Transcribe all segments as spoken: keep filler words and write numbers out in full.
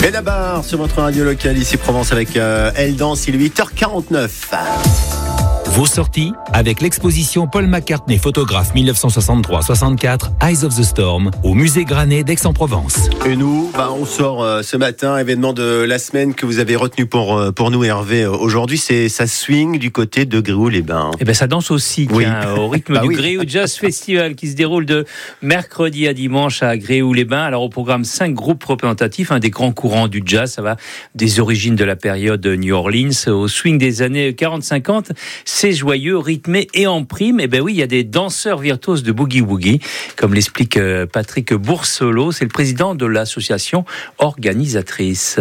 Benabar sur votre radio locale ici Provence avec euh, Elle danse, il est huit heures quarante-neuf. Vos sorties avec l'exposition Paul McCartney, photographe dix-neuf cent soixante-trois soixante-quatre, Eyes of the Storm, au musée Granet d'Aix-en-Provence. Et nous, bah, on sort euh, ce matin, événement de la semaine que vous avez retenu pour, euh, pour nous Hervé. Euh, aujourd'hui, c'est ça swing du côté de Gréoux-les-Bains. Eh ben ça danse aussi, oui. tiens, au rythme bah du oui. Gréoux Jazz Festival qui se déroule de mercredi à dimanche à Gréoux-les-Bains. Alors au programme, cinq groupes représentatifs, un des grands courants du jazz, ça va des origines de la période New Orleans au swing des années quarante cinquante. C'est joyeux, rythmé et en prime. Eh ben oui, il y a des danseurs virtuoses de boogie-woogie, comme l'explique Patrick Boursolo, c'est le président de l'association organisatrice.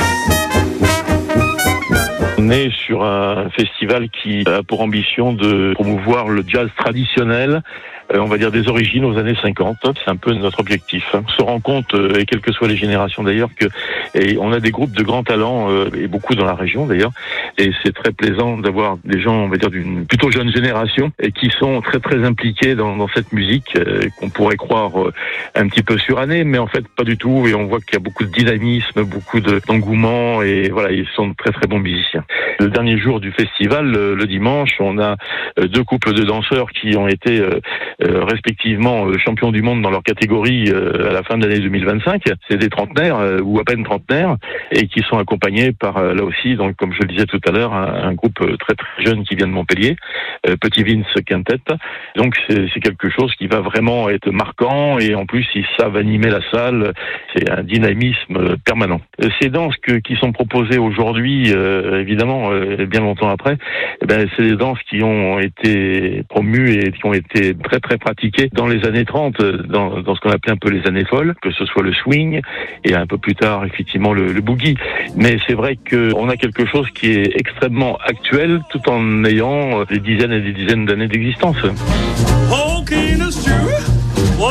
On est sur un festival qui a pour ambition de promouvoir le jazz traditionnel, on va dire des origines aux années cinquante. C'est un peu notre objectif. On se rend compte, et quelles que soient les générations d'ailleurs, que et on a des groupes de grands talents, et beaucoup dans la région d'ailleurs, et c'est très plaisant d'avoir des gens, on va dire, d'une plutôt jeune génération, et qui sont très très impliqués dans, dans cette musique, qu'on pourrait croire un petit peu surannée, mais en fait pas du tout, et on voit qu'il y a beaucoup de dynamisme, beaucoup de, d'engouement, et voilà, ils sont très très bons musiciens. Le dernier jour du festival, le, le dimanche, on a deux couples de danseurs qui ont été euh, euh, respectivement euh, champions du monde dans leur catégorie euh, à la fin de l'année deux mille vingt-cinq. C'est des trentenaires euh, ou à peine trentenaires, et qui sont accompagnés par euh, là aussi, donc comme je le disais tout à l'heure, un, un groupe très très jeune qui vient de Montpellier, euh, Petit Vince Quintet. Donc c'est, c'est quelque chose qui va vraiment être marquant, et en plus ils savent animer la salle. C'est un dynamisme permanent. Ces danses que, qui sont proposées aujourd'hui, euh, évidemment, euh, bien longtemps après, eh ben, c'est des danses qui ont été promues et qui ont été très très pratiquées dans les années trente, dans, dans ce qu'on appelait un peu les années folles, que ce soit le swing et un peu plus tard effectivement le, le boogie. Mais c'est vrai qu'on a quelque chose qui est extrêmement actuel, tout en ayant des dizaines et des dizaines d'années d'existence. Okay,